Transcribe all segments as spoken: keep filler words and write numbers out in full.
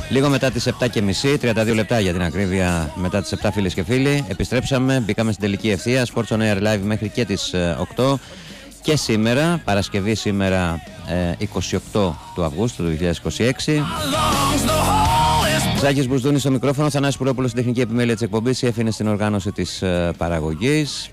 Λίγο μετά τις επτά και μισή, τριάντα δύο λεπτά για την ακρίβεια, μετά τις επτά, φίλες και φίλοι, επιστρέψαμε, μπήκαμε στην τελική ευθεία, Sports on Air Live μέχρι και τις οκτώ. Και σήμερα, Παρασκευή σήμερα, ε, είκοσι οκτώ του Αυγούστου του δύο χιλιάδες είκοσι έξι. Ζάκης Μπουσδούνης στο μικρόφωνο, Θανάσης Πουρόπουλος στην τεχνική επιμέλεια της εκπομπής, η Εφ είναι στην οργάνωση της ε, παραγωγής.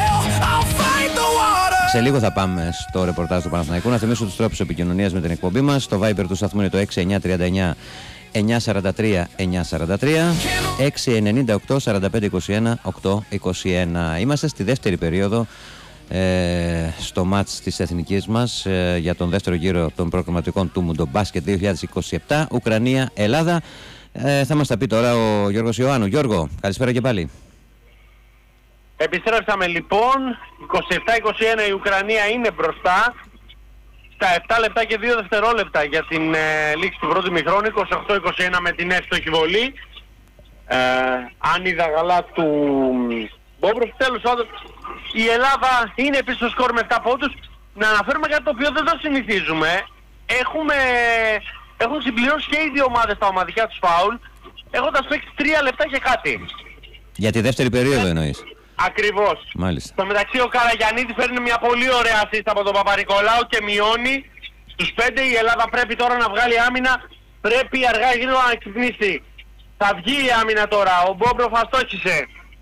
Σε λίγο θα πάμε στο ρεπορτάζ του Παναθηναϊκού. Να θυμίσω τους τρόπους επικοινωνίας με την εκπομπή μας. Το Viber του σταθμού είναι το έξι εννιά τριάντα εννιά εννιακόσια σαράντα τρία εννιακόσια σαράντα τρία, έξι εννιά οκτώ σαράντα πέντε είκοσι ένα οκτακόσια είκοσι ένα. Είμαστε στη δεύτερη περίοδο ε, στο μάτς της εθνικής μας ε, για τον δεύτερο γύρο των προκριματικών του Μουντομπάσκετ δύο χιλιάδες είκοσι επτά, Ουκρανία-Ελλάδα. Ε, θα μας τα πει τώρα ο Γιώργος Ιωάννου. Γιώργο, καλησπέρα και πάλι. Επιστρέψαμε λοιπόν, είκοσι επτά είκοσι ένα η Ουκρανία είναι μπροστά στα επτά λεπτά και δύο δευτερόλεπτα για την ε, λήξη του πρώτου ημιχρόνου, είκοσι οκτώ είκοσι ένα με την εύστοχη βολή. Ε, αν είδα γαλά του Μπόμπροφ, τέλος πάντων η Ελλάδα είναι πίσω στο σκορ με επτά πόντους. Να αναφέρουμε κάτι το οποίο δεν το συνηθίζουμε. Έχουμε, έχουν συμπληρώσει και οι δύο ομάδες τα ομαδικά τους φάουλ, έχοντας παίξει τρία λεπτά και κάτι. Για τη δεύτερη περίοδο εννοείς? Ακριβώς. Μάλιστα. Στο μεταξύ ο Καραγιαννίδης παίρνει μια πολύ ωραία assist από τον Παπα-Νικολάου και μειώνει στους πέντε. Η Ελλάδα πρέπει τώρα να βγάλει άμυνα, πρέπει αργά ή γρήγορα να ξυπνήσει. Θα βγει η άμυνα τώρα, ο Μπόμπροφ αστόχησε.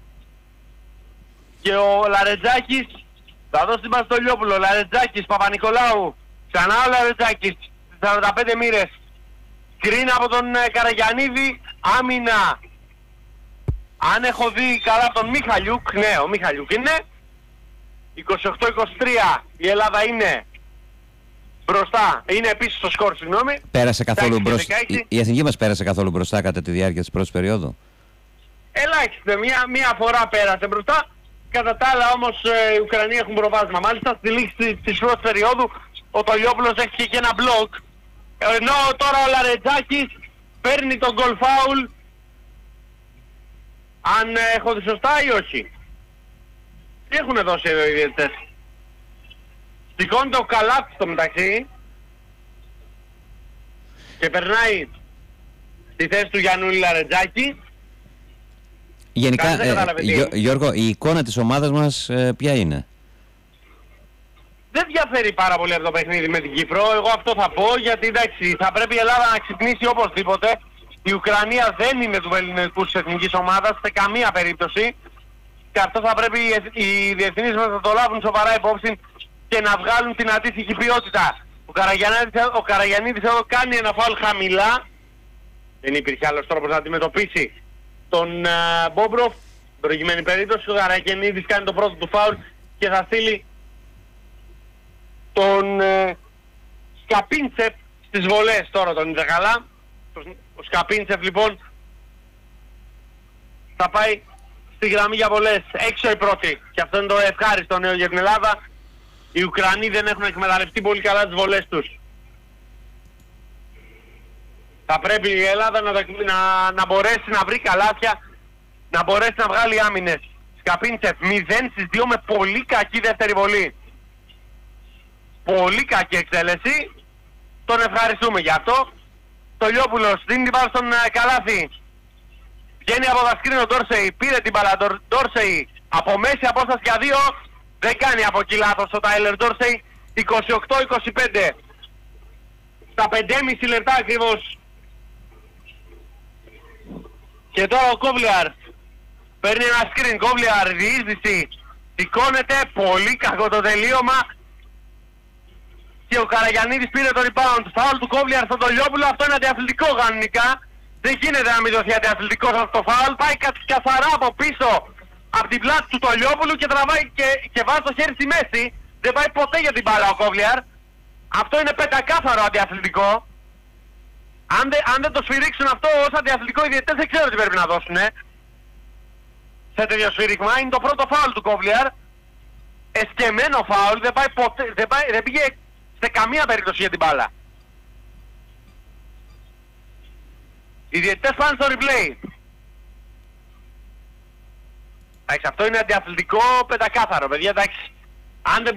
Και ο Λαρετζάκης θα δώσει την πάση στο Λιόπουλο. Λαρετζάκης, Παπα-Νικολάου, ξανά ο Λαρετζάκης, σαράντα πέντε μοίρες. Σκριν από τον Καραγιαννίδη, άμυνα. Αν έχω δει καλά τον Μιχαλιούκ, ναι, ο Μιχαλιούκ είναι. είκοσι οκτώ είκοσι τρία η Ελλάδα είναι μπροστά, είναι επίσης στο σκορ, συγγνώμη. Πέρασε καθόλου μπροστά, η, η εθνική μας πέρασε καθόλου μπροστά κατά τη διάρκεια της πρώτης περίοδου? Ελάχιστα, μία, μία φορά πέρασε μπροστά. Κατά τα άλλα όμως ε, οι Ουκρανοί έχουν προβάδισμα. Μάλιστα στη λήξη της πρώτης περίοδου ο Τολιόπουλος έχει και ένα μπλοκ. Ενώ τώρα ο Λαρετζάκης παίρνει τον γκολ φάουλ. Αν έχω δει σωστά ή όχι. Τι έχουν δώσει εδώ οι διαιτητές? Σηκώνει το καλάθι στο μεταξύ και περνάει στη θέση του Γιαννούλη Λαρετζάκη. Γενικά, ε, Γιώ, Γιώργο, η εικόνα της ομάδας μας ε, ποια είναι? Δεν διαφέρει πάρα πολύ από το παιχνίδι με την Κύπρο. Εγώ αυτό θα πω, γιατί εντάξει, θα πρέπει η Ελλάδα να ξυπνήσει οπωσδήποτε. Η Ουκρανία δεν είναι του ελληνικού της εθνικής ομάδας σε καμία περίπτωση. Και αυτό θα πρέπει οι διεθνείς μας να το λάβουν σοβαρά υπόψη και να βγάλουν την αντίστοιχη ποιότητα. Ο Καραγιαννίδης, ο Καραγιαννίδης εδώ κάνει ένα φάουλ χαμηλά. Δεν υπήρχε άλλος τρόπος να αντιμετωπίσει τον uh, Μπόμπροφ. Στην προηγουμένη περίπτωση ο Καραγιαννίδης κάνει το πρώτο του φάουλ και θα στείλει τον uh, Σκαπίντσεφ στις βολές. Τώρα τον είδα καλά. Ο Σκαπίντσεφ λοιπόν θα πάει στη γραμμή για βολές. Έξω η πρώτη. Και αυτό είναι το ευχάριστο νέο για την Ελλάδα. Οι Ουκρανοί δεν έχουν εκμεταλλευτεί πολύ καλά τις βολές τους. Θα πρέπει η Ελλάδα να, να, να μπορέσει να βρει καλάθια, να μπορέσει να βγάλει άμυνες. Σκαπίντσεφ μηδέν στις δύο με πολύ κακή δεύτερη βολή. Πολύ κακή εκτέλεση. Τον ευχαριστούμε γι' αυτό. Το Λιόπουλος δίνει την μπάλα στον uh, καλάθι. Βγαίνει από τα σκριν ο Ντόρσεϊ, πήρε την μπάλα Ντόρσεϊ από μέση απόσταση για δύο. Δεν κάνει από εκεί λάθος ο Τάιλερ Ντόρσεϊ. είκοσι οκτώ είκοσι πέντε. Στα πέντε και μισό λεπτά ακριβώς. Και τώρα ο Κόβλιαρ παίρνει ένα σκριν. Κόβλιαρ, διείσδυση. Σηκώνεται, πολύ κακό το τελείωμα. Και ο Καραγιαννίδης πήρε το rebound. Φάουλ του Κόβλιαρ στον Τολιόπουλο. Αυτό είναι αντιαθλητικό κανονικά. Δεν γίνεται να μην δοθεί αντιαθλητικό αυτό το φάουλ. Πάει καθαρά από πίσω από την πλάτη του Τολιόπουλου και τραβάει και, και βάζει το χέρι στη μέση. Δεν πάει ποτέ για την μπάλα ο Κόβλιαρ. Αυτό είναι πεντακάθαρο αντιαθλητικό. Αν, δε, αν δεν το σφυρίξουν αυτό ως αντιαθλητικό οι διαιτητές δεν ξέρω τι πρέπει να δώσουν. Ε. Σε τέτοιο σφύριγμα είναι το πρώτο φάουλ του Κόβλιαρ. Εσκεμμένο φάουλ. Δεν, πάει ποτέ, δεν, πάει, δεν πήγε σε καμία περίπτωση για την μπάλα. Οι διαιτητές πάνε στο replay. Εντάξει, αυτό είναι αντιαθλητικό πεντακάθαρο, παιδιά, εντάξει. Αν δεν